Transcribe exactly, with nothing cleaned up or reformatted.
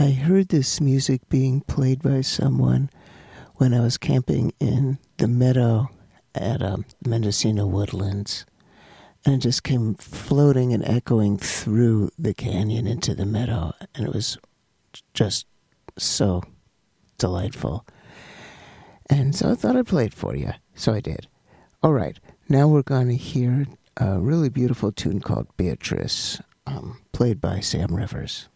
I heard this music being played by someone when I was camping in the meadow at um, Mendocino Woodlands. And it just came floating and echoing through the canyon into the meadow. And it was just so delightful. And so I thought I'd play it for you. So I did. All right. Now we're going to hear a really beautiful tune called Beatrice, um, played by Sam Rivers.